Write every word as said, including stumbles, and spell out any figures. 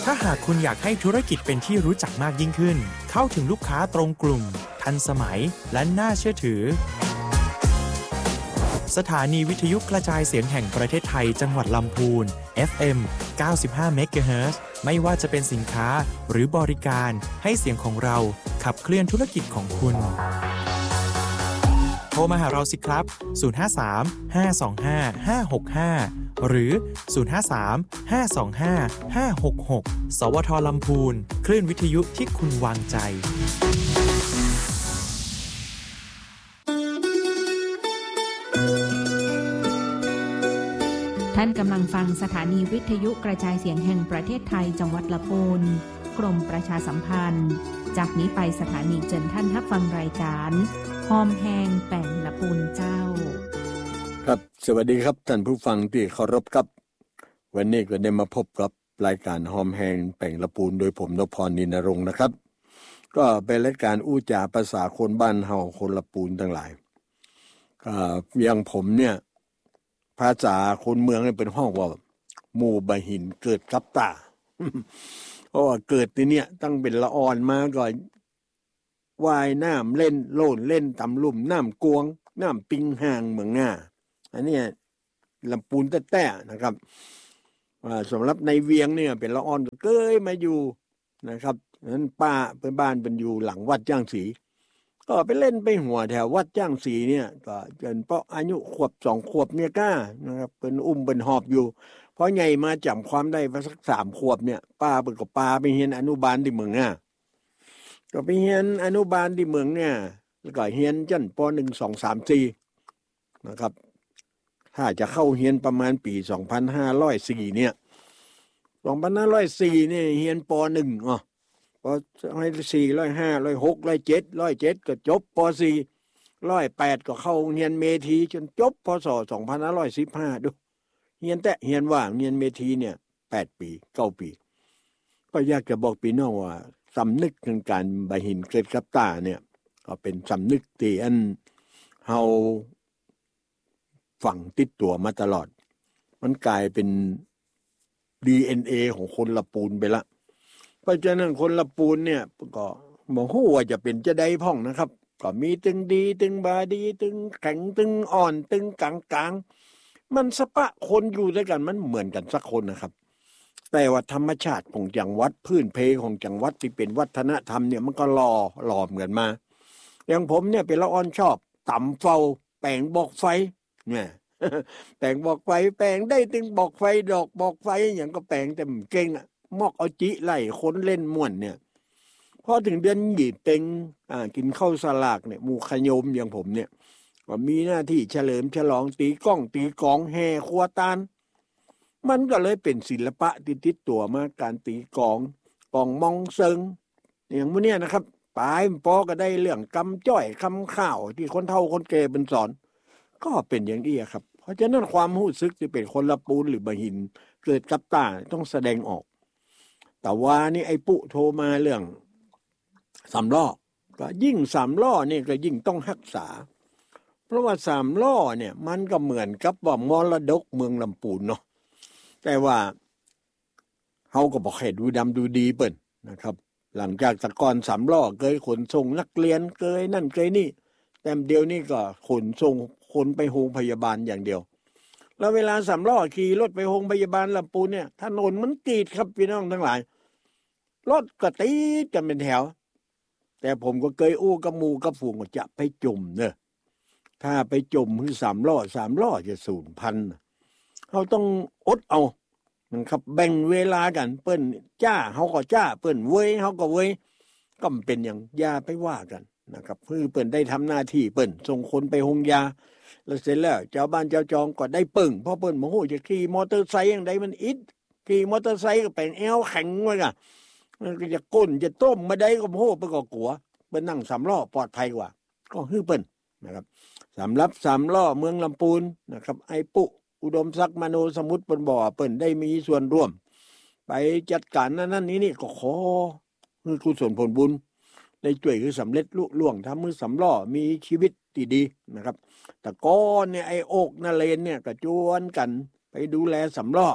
ถ้าหากคุณอยากให้ธุรกิจเป็นที่รู้จักมากยิ่งขึ้นเข้าถึงลูกค้าตรงกลุ่มทันสมัยและน่าเชื่อถือสถานีวิทยุกระจายเสียงแห่งประเทศไทยจังหวัดลำพูน เอฟ เอ็ม เก้าสิบห้า เมกะเฮิรตซ์ ไม่ว่าจะเป็นสินค้าหรือบริการให้เสียงของเราขับเคลื่อนธุรกิจของคุณโทรมาหาเราสิครับศูนย์ ห้า สาม ห้า สอง ห้า ห้า หก ห้าหรือศูนย์ ห้า สาม ห้า สอง ห้า ห้า หก หกสวทลำพูนคลื่นวิทยุที่คุณวางใจท่านกำลังฟังสถานีวิทยุกระจายเสียงแห่งประเทศไทยจังหวัดลำพูนกรมประชาสัมพันธ์จากนี้ไปสถานีเชิญท่านรับฟังรายการหอมแหงแป่งลำพูนเจ้าครับสวัสดีครับท่านผู้ฟังที่เคารพครับวันนี้ก็ได้มาพบกับรายการหอมแหงแป่งลำพูนโดยผมนพพร นินรงค์นะครับก็เป็นรายการอู้จาภาษาคนบ้านเฮาคนลำพูนทั้งหลายก็อย่างผมเนี่ยภาษาคนเมืองเนี่ยเป็นห้องว่าหมู่บะหินเกิดกับตา เพราะว่าเกิดที่เนี่ยตั้งเป็นละอ่อนมาก่อนว่ายน้ำเล่นโล่นเล่นตำลุ่มน้ำกวงน้ำปิงห่างเมืองง่าอันนี้ลำปูนแต้ๆนะครับสำหรับในเวียงเนี่ยเป็นละอ่อนก็เกยมาอยู่นะครับนั้นป้าเป็นบ้านเป็นอยู่หลังวัดจ้างศรีก็ไปเล่นไปหัวแถววัดจ้างศรีเนี่ยก็จนเพราะอายุขวบสองขวบเนี่ยก้านะครับเป็นอุ้มเป็นหอบอยู่เพราะใหญ่มาจำความได้สักสามขวบเนี่ยป้าเป็นกับป้าไปเรียนอนุบาลที่เมืองอ่ะก็ไปเรียนอนุบาลที่เมืองเนี่ยแล้วก็เรียนจนปหนึ่ง สอง สาม สี่นะครับถ้าจะเข้าเรียนประมาณปีสองพันห้าร้อยสี่เนี่ยสองพันห้าร้อยสี่เนี่ยเรียนปหนึ่งอ๋อพอให้สี่ร้อยห้าร้อยหกร้อยเจ็ดร้อยเจ็ดก็จบปสี่ร้อยแปดก็เข้าเรียนเมธีจนจบพศสองพันห้าร้อยสิบห้าดูเรียนแต่เรียนว่างเรียนเมธีเนี่ยแปดปีเก้าปีก็อยากจะบอกพี่น้องว่าสำนึกในการบะหินเกิดกับตาเนี่ยก็เป็นสำนึกที่อันเฮาฝังติดตัวมาตลอดมันกลายเป็น ดี เอ็น เอ ของคนละปูนไปละเพราะฉะนั้นคนละปูนเนี่ยก็บ่ฮู้ว่าจะเป็นจะได้พ่องนะครับก็มีตึงดีตึงบาดีตึงแข็งตึงอ่อนตึงกลางกลางมันสปะคนอยู่ด้วยกันมันเหมือนกันสักคนนะครับแต่ว่าธรรมชาติของจังหวัดพื้นเพของจังหวัดที่เป็นวัฒนธรรมเนี่ยมันก็หล่อหลอมกันมาอย่างผมเนี่ยเป็นละอ่อนชอบตำเฝ้าแปลงบอกไฟเนี่ยแปลงบอกไฟแปลงได้ตึงบอกไฟดอกบอกไฟอย่างก็แปลงแต่เก่งอ่ะมอกเอาจิไล่คนเล่นม่วนเนี่ยพอถึงเดือนหยีเต็งอ่ากินข้าวสลากเนี่ยหมู่ขยมอย่างผมเนี่ยก็มีหน้าที่เฉลิมฉลองตีก้องตีกองแห่ครัวตาลมันก็เลยเป็นศิลปะติดติดตัวมาการตีกองกองมองเซิงอย่างพวกเนี้ยนะครับปลายปอก็ได้เรื่องกำจ้อยคำข้าวที่คนเฒ่าคนแก่เป็นสอนก็เป็นอย่างนี้ครับเพราะฉะนั้นความรู้สึกที่เป็นคนละปูนหรือบะหินเกิดกับตาต้องแสดงออกแต่ว่านี่ไอ้ปุ๊โทรมาเรื่องสามล้อก็ยิ่งสามล้อนี่ก็ยิ่งต้องรักษาเพราะว่าสามล้อเนี่ยมันก็เหมือนกับว่ามรดกเมืองลำพูนเนาะแต่ว่าเฮาก็บ่ให้ดูดำดูดีเปิ้นนะครับหลังจากแตะกอนสามล้อเคยขนส่งนักเรียนเคยนั่นเคยนี่แต่เดียวนี่ก็ขนส่งคนไปโรงพยาบาลอย่างเดียวแล้วเวลาสามล้อขี่รถไปโรงพยาบาลลำพูนเนี่ยถนนมันตีดครับพี่น้องทั้งหลายรถก็ตีดกันเป็นแถวแต่ผมก็เคยอู้กับหมู่กับฝูงว่าจะไปจุ่มเนอะถ้าไปจุ่มคือสามล้อสามล้อจะสูญพันธุ์เขาต้องอดเอานะครับแบ่งเวลากันเปิ้นจ้าเขาก็จ้าเปิ้นเว้ยเขาก็เว้ยก็เป็นอย่างอย่าไปว่ากันนะครับเพื่อเปิ้นได้ทำหน้าที่เปิ้นส่งคนไปโรงยาแล้วเสร็จแล้วเจ้าบ้านเจ้าจองก็ได้ปึ้งเพราะเปิ้นโมโหจะขี่มอเตอร์ไซค์อย่างใดมันอิดขี่มอเตอร์ไซค์ก็เป็นแอวแข็งไว้ก่ะมันก็จะก้นจะต้มมาได้ก็โมโหไปก็กลัวเปิ้นนั่งสามล้อปลอดภัยกว่าก็ฮือเปิ้นนะครับสำหรับสามล้อเมืองลำพูนนะครับไอ้ปุ๊อุดมศักดิ์มโนสมุทรเปิ้นบ่เปิ้นได้มีส่วนร่วมไปจัดการนั่นนั่นนี้นี่ก็ขอคือกุศลผลบุญได้ช่วยคือสำเร็จลุล่วงทำมือสำล้อมีชีวิตที่ดีนะครับแต่ก้อนเนี่ยไอ้โอกนาเลนเนี่ยก็จวนกันไปดูแลสำล้อ